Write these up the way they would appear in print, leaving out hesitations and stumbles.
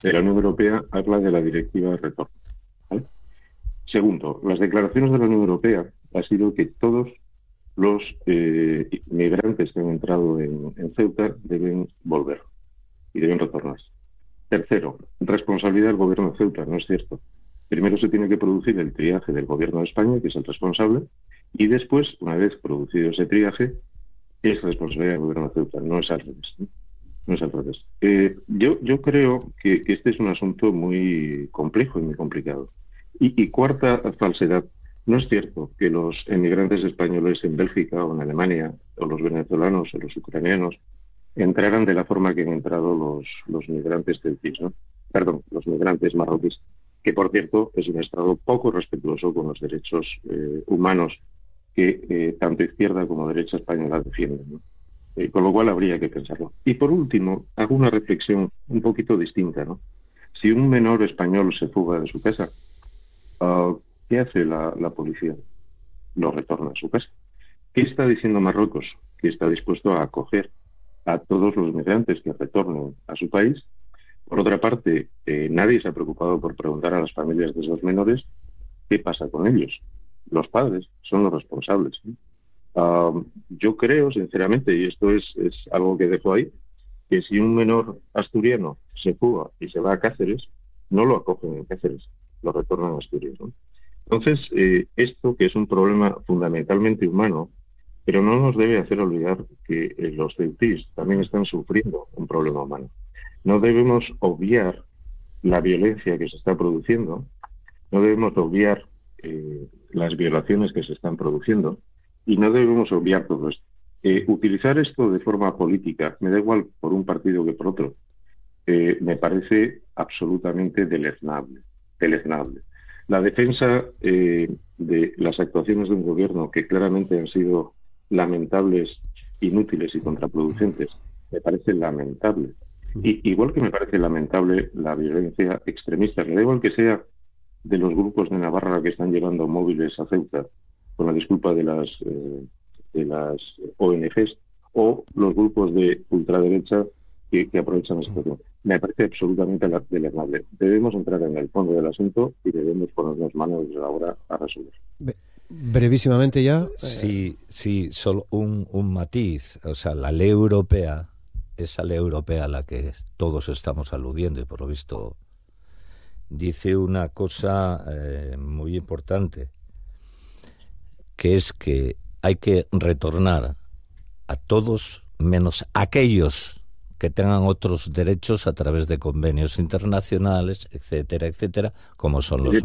de la Unión Europea habla de la directiva de retorno, ¿vale? Segundo, las declaraciones de la Unión Europea ha sido que todos los migrantes que han entrado en Ceuta deben volver y deben retornarse. Tercero, responsabilidad del gobierno de Ceuta, no es cierto. Primero se tiene que producir el triaje del gobierno de España, que es el responsable, y después, una vez producido ese triaje, es responsabilidad del gobierno de Ceuta, no es al revés, ¿no? No es al revés. Yo creo que este es un asunto muy complejo y muy complicado. Y cuarta falsedad, no es cierto que los emigrantes españoles en Bélgica o en Alemania, o los venezolanos o los ucranianos, entraran de la forma que han entrado los migrantes celtíes, ¿no? Perdón, los migrantes marroquíes, que por cierto es un Estado poco respetuoso con los derechos humanos que tanto izquierda como derecha española defienden, ¿no? Con lo cual habría que pensarlo. Y por último, hago una reflexión un poquito distinta, ¿no? Si un menor español se fuga de su casa, ¿qué hace la policía? Lo retorna a su casa. ¿Qué está diciendo Marruecos? Que está dispuesto a acoger a todos los migrantes que retornen a su país. Por otra parte, nadie se ha preocupado por preguntar a las familias de esos menores qué pasa con ellos. Los padres son los responsables, ¿sí? Yo creo, sinceramente, y esto es algo que dejo ahí, que si un menor asturiano se fuga y se va a Cáceres, no lo acogen en Cáceres, lo retornan a Asturias, ¿no? Entonces, esto que es un problema fundamentalmente humano, pero no nos debe hacer olvidar que los celtíes también están sufriendo un problema humano. No debemos obviar la violencia que se está produciendo, no debemos obviar las violaciones que se están produciendo, y no debemos obviar todo esto. Utilizar esto de forma política, me da igual por un partido que por otro, me parece absolutamente deleznable. La defensa de las actuaciones de un gobierno que claramente han sido lamentables, inútiles y contraproducentes, me parece lamentable. Y igual que me parece lamentable la violencia extremista, me da igual que sea de los grupos de Navarra que están llevando móviles a Ceuta, con la disculpa de las ONGs, o los grupos de ultraderecha que aprovechan la situación. Me parece absolutamente deleznable. Debemos entrar en el fondo del asunto y debemos ponernos manos desde ahora a resolver. Brevísimamente ya. Sí, solo un matiz. O sea, la ley europea, esa ley europea a la que todos estamos aludiendo y por lo visto dice una cosa muy importante, que es que hay que retornar a todos menos aquellos que tengan otros derechos a través de convenios internacionales, etcétera, etcétera, como son los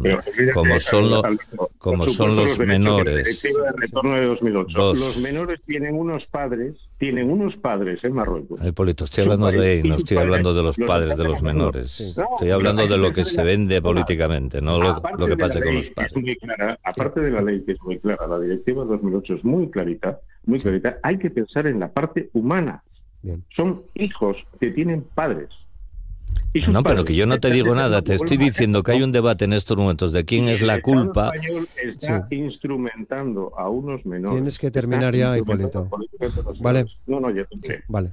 menores. La Directiva de Retorno de 2008. Los menores tienen unos padres en Marruecos. Hipólito, estoy hablando de no estoy hablando de los padres de los menores. Sí. Estoy hablando de lo que se vende políticamente, no lo que pasa con los padres. Muy clara, aparte de la ley, que es muy clara, la Directiva de 2008 es muy clarita, hay que pensar en la parte humana. Bien. Son hijos que tienen padres. No, pero que yo no te digo nada, te estoy diciendo que hay un debate en estos momentos de quién es la culpa. El Estado español está instrumentando a unos menores. Tienes que terminar ya, Hipólito. Vale. Vale.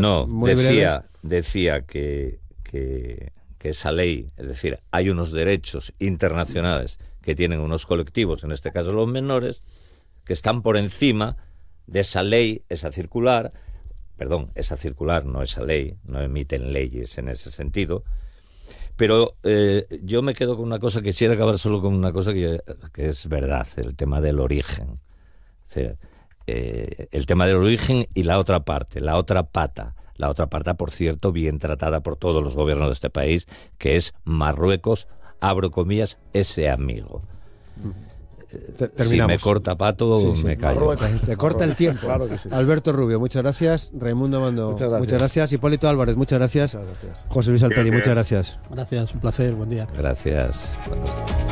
Decía que esa ley, es decir, hay unos derechos internacionales que tienen unos colectivos, en este caso los menores, que están por encima de esa ley, esa circular, no esa ley, no emiten leyes en ese sentido, pero yo me quedo con una cosa, quisiera acabar solo con una cosa que es verdad, el tema del origen. O sea, el tema del origen y la otra pata, por cierto, bien tratada por todos los gobiernos de este país, que es Marruecos, abro comillas, ese amigo. Si me corta Pato, sí, me callo. Te corta el tiempo. Claro que sí. Alberto Rubio, muchas gracias. Raimundo Mando, muchas gracias. Hipólito Álvarez, muchas gracias. José Luis Alperi, muchas gracias. Gracias, un placer, buen día. Gracias.